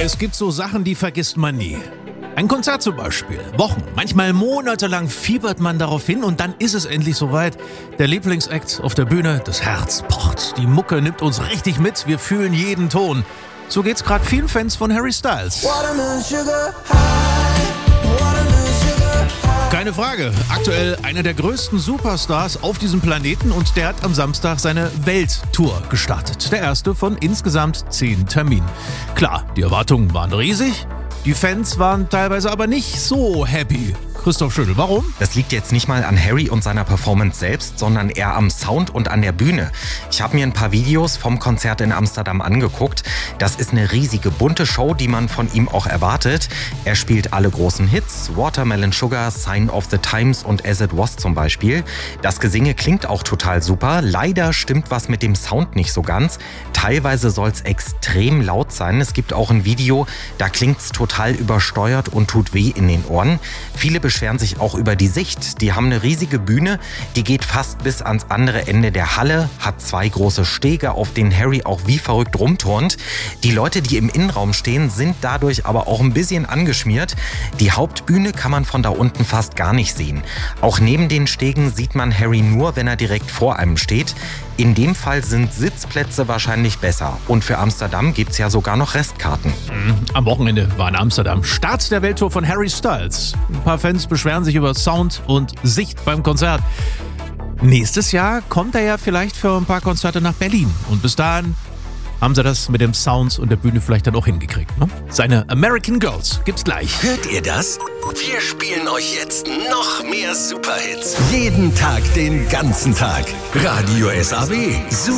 Es gibt so Sachen, die vergisst man nie. Ein Konzert zum Beispiel. Wochen, manchmal monatelang fiebert man darauf hin und dann ist es endlich soweit. Der Lieblingsakt auf der Bühne, das Herz pocht. Die Mucke nimmt uns richtig mit, wir fühlen jeden Ton. So geht's gerade vielen Fans von Harry Styles. Keine Frage, aktuell einer der größten Superstars auf diesem Planeten und der hat am Samstag seine Welttour gestartet. Der erste von insgesamt 10 Terminen. Klar, die Erwartungen waren riesig, die Fans waren teilweise aber nicht so happy. Christoph Schödel, warum? Das liegt jetzt nicht mal an Harry und seiner Performance selbst, sondern eher am Sound und an der Bühne. Ich habe mir ein paar Videos vom Konzert in Amsterdam angeguckt. Das ist eine riesige, bunte Show, die man von ihm auch erwartet. Er spielt alle großen Hits, Watermelon Sugar, Sign of the Times und As It Was zum Beispiel. Das Gesinge klingt auch total super. Leider stimmt was mit dem Sound nicht so ganz. Teilweise soll es extrem laut sein. Es gibt auch ein Video, da klingt es total übersteuert und tut weh in den Ohren. Viele beschweren sich auch über die Sicht. Die haben eine riesige Bühne, die geht fast bis ans andere Ende der Halle, hat 2 große Stege, auf denen Harry auch wie verrückt rumturnt. Die Leute, die im Innenraum stehen, sind dadurch aber auch ein bisschen angeschmiert. Die Hauptbühne kann man von da unten fast gar nicht sehen. Auch neben den Stegen sieht man Harry nur, wenn er direkt vor einem steht. In dem Fall sind Sitzplätze wahrscheinlich besser. Und für Amsterdam gibt's ja sogar noch Restkarten. Am Wochenende war in Amsterdam Start der Welttour von Harry Styles. Ein paar Fans beschweren sich über Sound und Sicht beim Konzert. Nächstes Jahr kommt er ja vielleicht für ein paar Konzerte nach Berlin. Und bis dahin haben sie das mit dem Sound und der Bühne vielleicht dann auch hingekriegt. Ne? Seine American Girls gibt's gleich. Hört ihr das? Wir spielen euch jetzt noch mehr Superhits. Jeden Tag, den ganzen Tag. Radio SAW. Super.